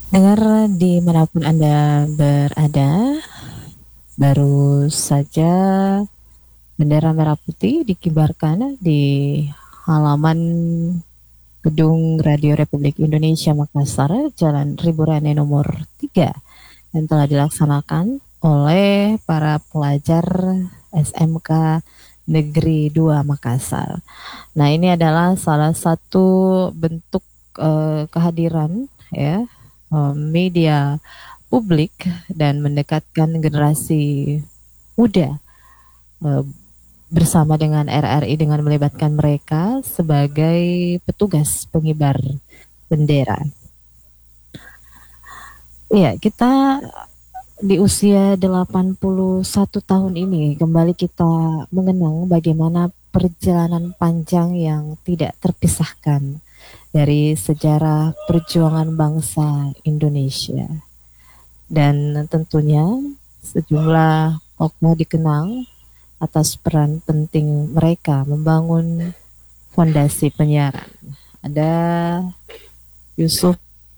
Dengar dimanapun Anda berada, baru saja bendera merah putih dikibarkan di halaman Gedung Radio Republik Indonesia Makassar, Jalan Riburane nomor 3, dan telah dilaksanakan oleh para pelajar SMK Negeri 2 Makassar. Nah, ini adalah salah satu bentuk kehadiran ya media publik dan mendekatkan generasi muda eh, bersama dengan RRI dengan melibatkan mereka sebagai petugas pengibar bendera. Iya, kita di usia 81 tahun ini kembali kita mengenang bagaimana perjalanan panjang yang tidak terpisahkan dari sejarah perjuangan bangsa Indonesia. Dan tentunya sejumlah tokoh dikenang atas peran penting mereka membangun fondasi penyiaran. Ada Yusuf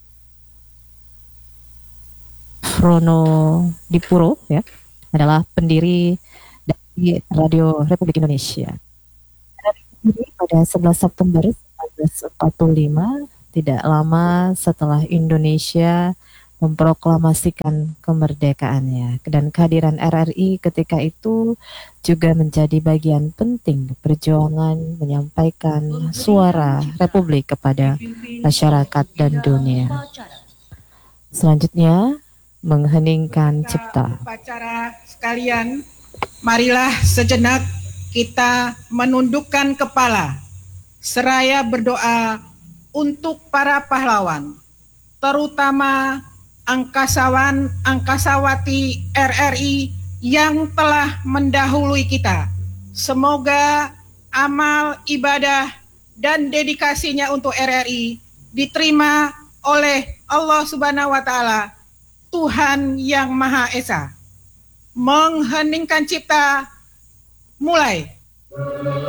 Frono Dipuro ya, adalah pendiri dari Radio Republik Indonesia. Pada 11 September 1945, tidak lama setelah Indonesia memproklamasikan kemerdekaannya. Dan kehadiran RRI ketika itu juga menjadi bagian penting perjuangan menyampaikan suara Republik kepada masyarakat dan dunia. Selanjutnya, mengheningkan cipta. Upacara sekalian, marilah sejenak kita menundukkan kepala seraya berdoa untuk para pahlawan, terutama angkasawan angkasawati RRI yang telah mendahului kita. Semoga amal ibadah dan dedikasinya untuk RRI diterima oleh Allah Subhanahu wa taala, Tuhan yang Maha Esa. Mengheningkan cipta, mulai.